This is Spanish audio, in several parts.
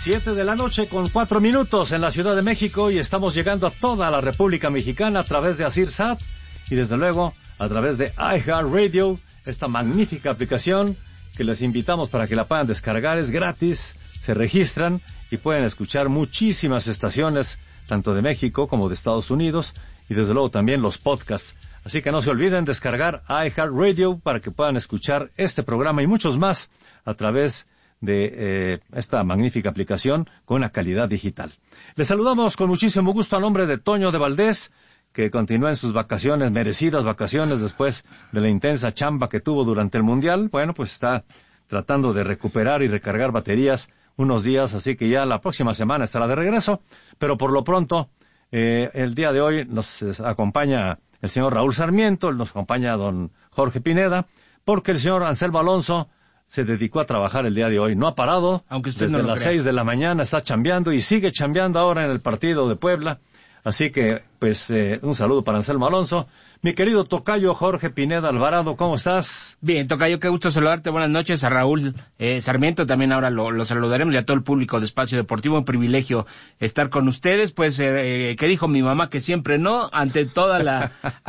7:04 en la Ciudad de México y estamos llegando a toda la República Mexicana a través de AsirSat y desde luego a través de iHeartRadio, esta magnífica aplicación que les invitamos para que la puedan descargar, es gratis, se registran y pueden escuchar muchísimas estaciones, tanto de México como de Estados Unidos y desde luego también los podcasts. Así que no se olviden descargar iHeartRadio para que puedan escuchar este programa y muchos más a través de esta magnífica aplicación con una calidad digital. Les saludamos con muchísimo gusto a nombre de Toño de Valdés, que continúa en sus vacaciones, merecidas vacaciones después de la intensa chamba que tuvo durante el Mundial. Bueno, pues está tratando de recuperar y recargar baterías unos días, así que ya la próxima semana estará de regreso, pero por lo pronto el día de hoy nos acompaña el señor Raúl Sarmiento, nos acompaña don Jorge Pineda, porque el señor Anselmo Alonso se dedicó a trabajar el día de hoy, no ha parado, aunque usted desde no lo las crea. 6 de la mañana está chambeando y sigue chambeando ahora en el partido de Puebla, así que pues un saludo para Anselmo Alonso. Mi querido tocayo Jorge Pineda Alvarado, ¿cómo estás? Bien, tocayo, qué gusto saludarte, buenas noches. A Raúl Sarmiento también ahora lo saludaremos y a todo el público de Espacio Deportivo, un privilegio estar con ustedes, pues que dijo mi mamá que siempre no, ante toda la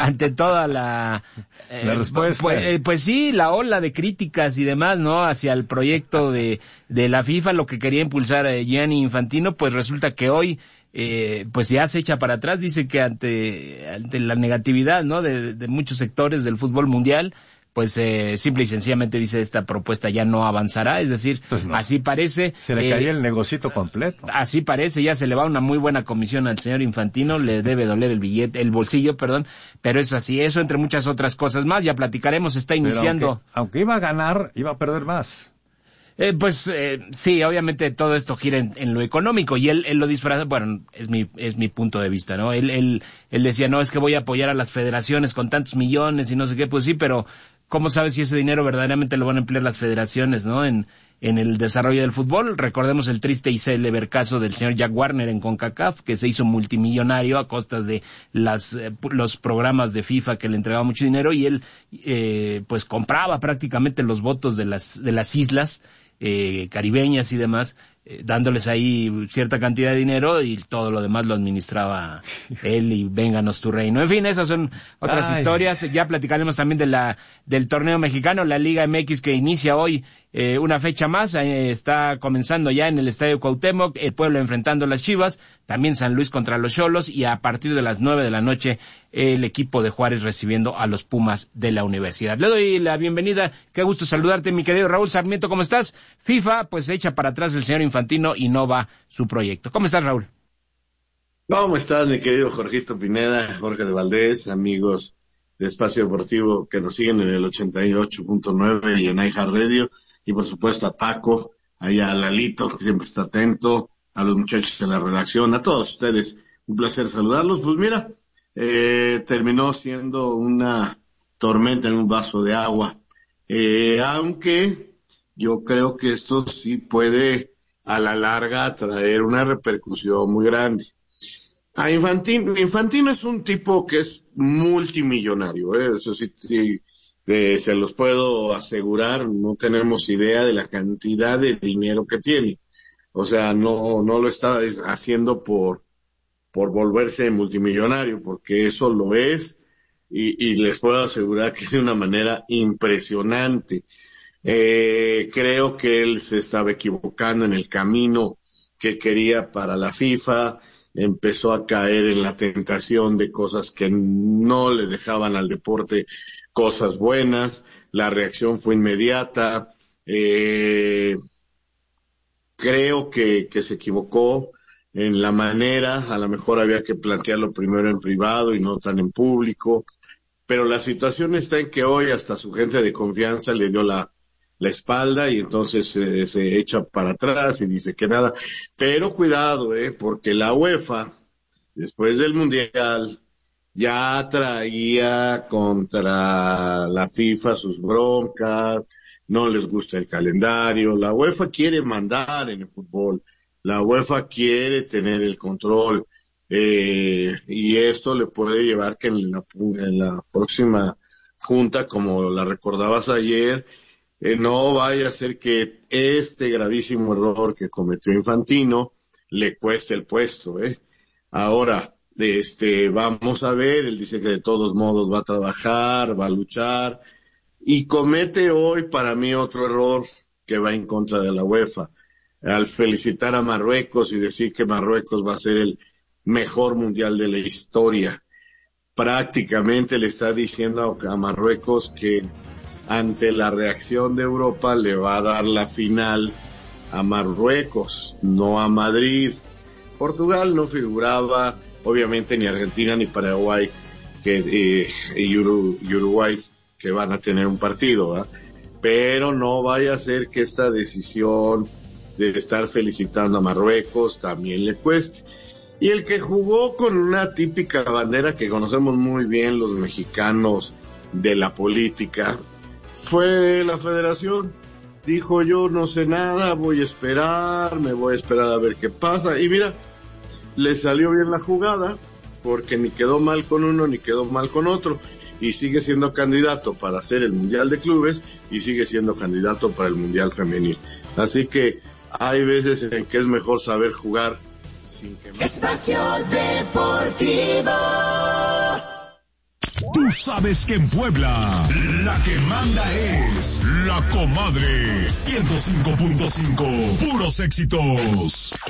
la respuesta. Pues sí, la ola de críticas y demás, ¿no? Hacia el proyecto de la FIFA, lo que quería impulsar Gianni Infantino, pues resulta que hoy pues ya se echa para atrás, dice que ante la negatividad, ¿no? de muchos sectores del fútbol mundial, pues simple y sencillamente dice esta propuesta ya no avanzará, es decir, pues no. Así parece. Se le caía el negocito completo. Así parece, ya se le va una muy buena comisión al señor Infantino, le debe doler el bolsillo, pero es así, eso entre muchas otras cosas más, ya platicaremos, está iniciando. Aunque iba a ganar, iba a perder más. Sí, obviamente todo esto gira en lo económico y él lo disfraza, bueno, es mi punto de vista, ¿no? Él decía, no, es que voy a apoyar a las federaciones con tantos millones y no sé qué, pues sí, pero ¿cómo sabes si ese dinero verdaderamente lo van a emplear las federaciones, ¿no? En el desarrollo del fútbol. Recordemos el triste y célebre caso del señor Jack Warner en CONCACAF, que se hizo multimillonario a costas de los programas de FIFA que le entregaban mucho dinero y él pues compraba prácticamente los votos de las islas caribeñas y demás, dándoles ahí cierta cantidad de dinero y todo lo demás lo administraba él y vénganos tu reino. En fin, esas son otras historias. Ya platicaremos también del torneo mexicano, la Liga MX que inicia hoy una fecha más, está comenzando ya en el Estadio Cuauhtémoc, el Puebla enfrentando a las Chivas, también San Luis contra los Xolos y a partir de las 9 de la noche el equipo de Juárez recibiendo a los Pumas de la Universidad. Le doy la bienvenida, qué gusto saludarte mi querido Raúl Sarmiento, ¿cómo estás? FIFA pues echa para atrás el señor Infantino y no va su proyecto. ¿Cómo estás, Raúl? ¿Cómo estás, mi querido Jorgito Pineda, Jorge de Valdés, amigos de Espacio Deportivo que nos siguen en el 88.9 y en iHeartRadio, y por supuesto a Paco, allá a Lalito, que siempre está atento, a los muchachos de la redacción, a todos ustedes, un placer saludarlos. Pues mira, terminó siendo una tormenta en un vaso de agua, aunque yo creo que esto sí puede a la larga traer una repercusión muy grande. A Infantino es un tipo que es multimillonario, eso sí, se los puedo asegurar, no tenemos idea de la cantidad de dinero que tiene. O sea, no lo está haciendo por volverse multimillonario, porque eso lo es, y les puedo asegurar que de una manera impresionante. Creo que él se estaba equivocando en el camino que quería para la FIFA, empezó a caer en la tentación de cosas que no le dejaban al deporte cosas buenas, la reacción fue inmediata, creo que se equivocó en la manera, a lo mejor había que plantearlo primero en privado y no tan en público, pero la situación está en que hoy hasta su gente de confianza le dio la espalda y entonces se echa para atrás y dice que nada. Pero cuidado, porque la UEFA, después del Mundial, ya traía contra la FIFA sus broncas, no les gusta el calendario, la UEFA quiere mandar en el fútbol, la UEFA quiere tener el control, y esto le puede llevar que en la próxima junta, como la recordabas ayer, No vaya a ser que este gravísimo error que cometió Infantino le cueste el puesto, Ahora, vamos a ver, él dice que de todos modos va a trabajar, va a luchar, y comete hoy para mí otro error que va en contra de la UEFA, al felicitar a Marruecos y decir que Marruecos va a ser el mejor mundial de la historia. Prácticamente le está diciendo a Marruecos que ante la reacción de Europa le va a dar la final a Marruecos, no a Madrid. Portugal no figuraba, obviamente, ni Argentina ni Paraguay y Uruguay, que van a tener un partido, ¿verdad? Pero no vaya a ser que esta decisión de estar felicitando a Marruecos también le cueste. Y el que jugó con una típica bandera que conocemos muy bien los mexicanos de la política fue la Federación. Dijo, yo no sé nada, me voy a esperar a ver qué pasa. Y mira, le salió bien la jugada, porque ni quedó mal con uno ni quedó mal con otro, y sigue siendo candidato para hacer el Mundial de Clubes y sigue siendo candidato para el Mundial Femenil. Así que hay veces en que es mejor saber jugar sin que... Espacio Deportivo. Tú sabes que en Puebla la que manda es La Comadre 105.5, puros éxitos.